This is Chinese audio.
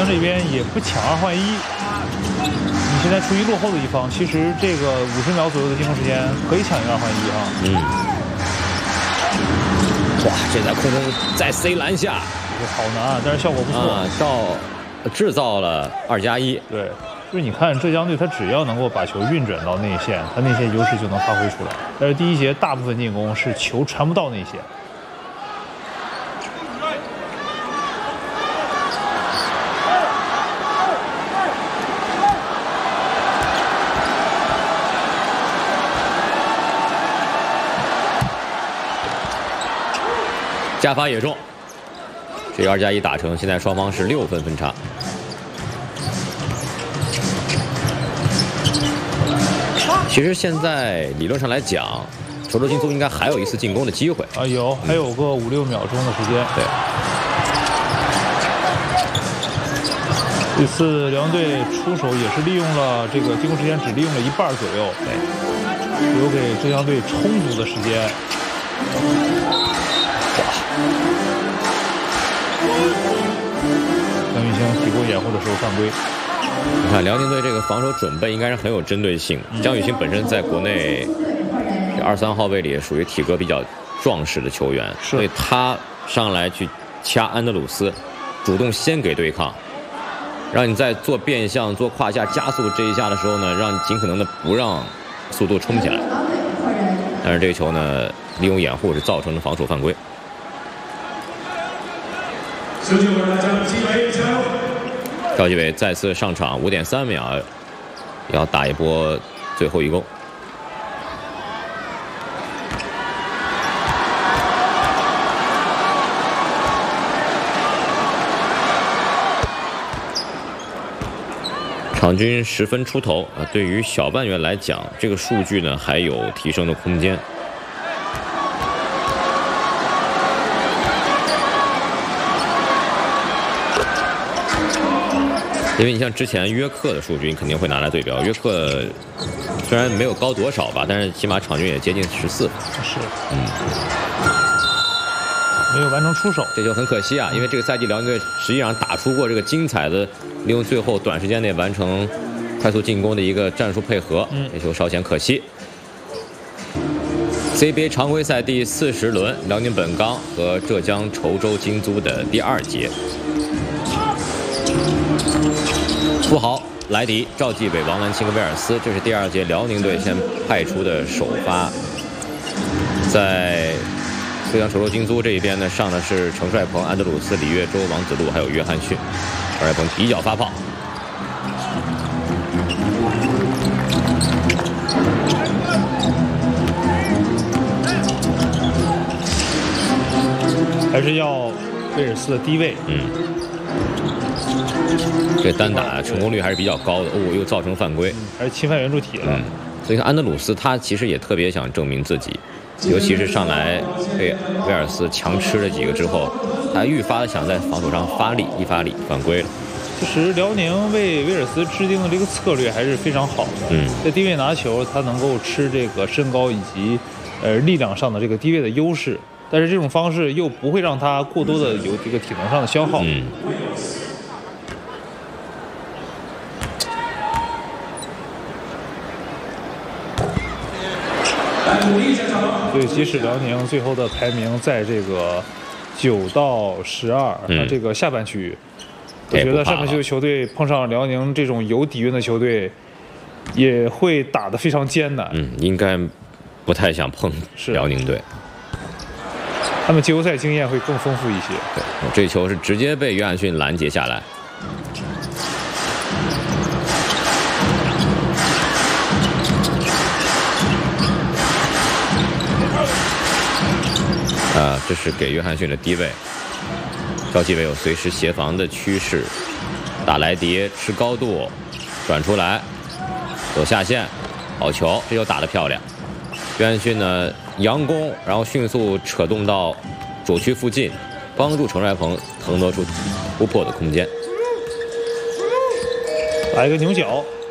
宁这边也不抢2换1。你现在处于落后的一方，其实这个50秒左右的进攻时间可以抢一个2换1啊。 哇，这在空中再 C 篮下， 好难啊，但是效果不错啊，制造了2+1。 对，就是你看浙江队，他只要能够把球运转到内线，他内线优势就能发挥出来。但是第一节大部分进攻是球传不到内线。 加罚也中，这个2+1打成，现在双方是6分分差。其实现在理论上来讲，滁州金租应该还有一次进攻的机会啊，还有个5、6秒钟的时间。 对， 这次辽宁队出手也是利用了这个进攻时间，只利用了1半左右，对，留给浙江队充足的时间。张玉兴抵过掩护的时候犯规。 你看辽宁队这个防守准备应该是很有针对性。姜宇星本身在国内2、3号位里属于体格比较壮实的球员，所以他上来去掐安德鲁斯，主动先给对抗，让你在做变向、做胯下加速这一下的时候呢，让你尽可能的不让速度冲起来。但是这个球呢，利用掩护是造成了防守犯规。赵继伟再次上场，5.3秒，要打一波最后一攻。场均10分出头啊，对于小半员来讲，这个数据呢还有提升的空间。因为你像之前约克的数据，你肯定会拿来对标。约克虽然没有高多少吧，但是起码场均也接近14分。 是，没有完成出手， 这就很可惜啊。因为这个赛季辽宁队实际上打出过这个精彩的，利用最后短时间内完成快速进攻的一个战术配合，这球稍显可惜。CBA 常规赛第40轮，辽宁本钢和浙江滁州金租的第2节。富豪、莱迪、赵继伟、王文清和威尔斯，这是第2节辽宁队先派出的首发。在浙江滁州金租这一边呢，上的是程帅鹏、安德鲁斯、李月洲、王子路，还有约翰逊。程帅鹏底角发炮， 还是要威尔斯的低位。 这单打成功率还是比较高的。又造成犯规， 还是侵犯圆柱体了。 所以看安德鲁斯，他其实也特别想证明自己，尤其是上来被威尔斯强吃了几个之后，他愈发的想在防守上发力，一发力犯规了。 其实辽宁为威尔斯制定的这个策略还是非常好的。在低位拿球，他能够吃这个身高以及力量上的这个低位的优势，但是这种方式又不会让他过多的有这个体能上的消耗。所以，即使辽宁最后的排名在这个9到12，那这个下半区，我觉得上半区的球队碰上辽宁这种有底蕴的球队，也会打得非常艰难。 应该不太想碰辽宁队。 他们季后赛经验会更丰富一些。 对，这球是直接被约翰逊拦截下来。这是给约翰逊的低位，赵继伟有随时协防的趋势，打莱迪吃高度，转出来，走下线，好球，这球打得漂亮。约翰逊呢佯攻，然后迅速扯动到左区附近，帮助程帅鹏腾挪出突破的空间。 打一个牛角。